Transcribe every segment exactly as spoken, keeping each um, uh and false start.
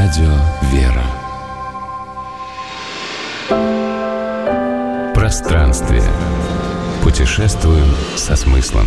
Радио «Вера». Пространствие. Путешествуем со смыслом.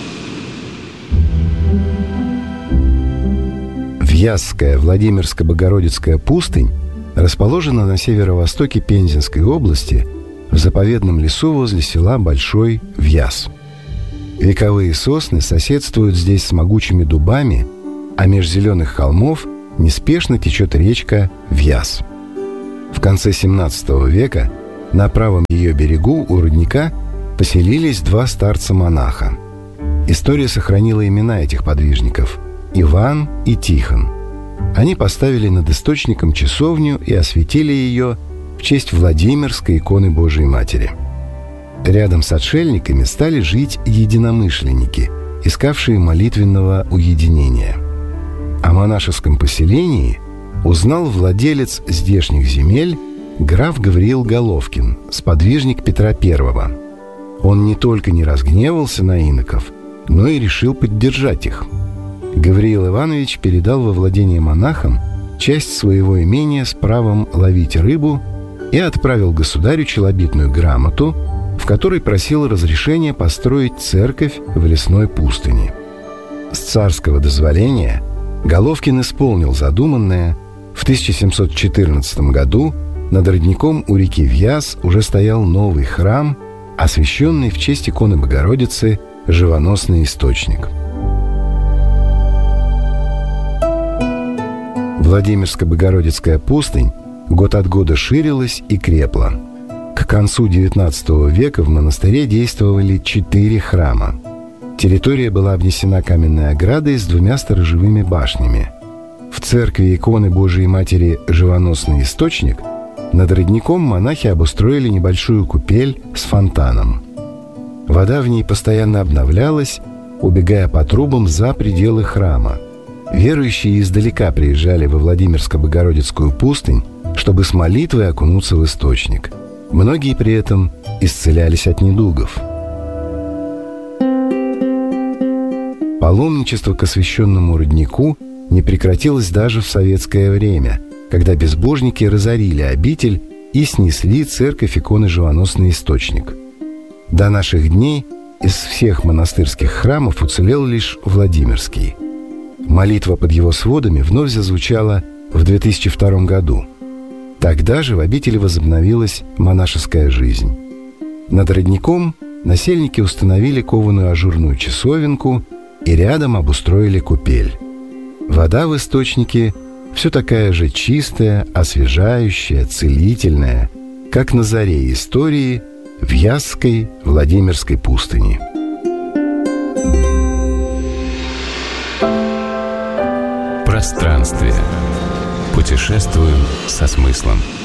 Вязская Владимирско-Богородицкая пустынь расположена на северо-востоке Пензенской области в заповедном лесу возле села Большой Вяз. Вековые сосны соседствуют здесь с могучими дубами, а меж зеленых холмов неспешно течет речка Вяз. В конце семнадцатого века на правом ее берегу у родника поселились два старца-монаха. История сохранила имена этих подвижников – Иван и Тихон. Они поставили над источником часовню и осветили ее в честь Владимирской иконы Божией Матери. Рядом с отшельниками стали жить единомышленники, искавшие молитвенного уединения. О монашеском поселении узнал владелец здешних земель граф Гавриил Головкин, сподвижник Петра Первого. Он не только не разгневался на иноков, но и решил поддержать их. Гавриил Иванович передал во владение монахам часть своего имения с правом ловить рыбу и отправил государю челобитную грамоту, в которой просил разрешения построить церковь в лесной пустыне. С царского дозволения Головкин исполнил задуманное. В тысяча семьсот четырнадцатом году над родником у реки Вяз уже стоял новый храм, освященный в честь иконы Богородицы «Живоносный источник». Владимирско-Богородицкая пустынь год от года ширилась и крепла. К концу девятнадцатого века в монастыре действовали четыре храма. Территория была обнесена каменной оградой с двумя сторожевыми башнями. В церкви иконы Божией Матери «Живоносный источник» над родником монахи обустроили небольшую купель с фонтаном. Вода в ней постоянно обновлялась, убегая по трубам за пределы храма. Верующие издалека приезжали во Владимирско-Богородицкую пустынь, чтобы с молитвой окунуться в источник. Многие при этом исцелялись от недугов. Паломничество к освященному роднику не прекратилось даже в советское время, когда безбожники разорили обитель и снесли церковь иконы «Живоносный источник». До наших дней из всех монастырских храмов уцелел лишь Владимирский. Молитва под его сводами вновь зазвучала в две тысячи втором году. Тогда же в обители возобновилась монашеская жизнь. Над родником насельники установили кованую ажурную часовенку и рядом обустроили купель. Вода в источнике все такая же чистая, освежающая, целительная, как на заре истории в Вязской Владимирской пустыне. Пространствие. Путешествуем со смыслом.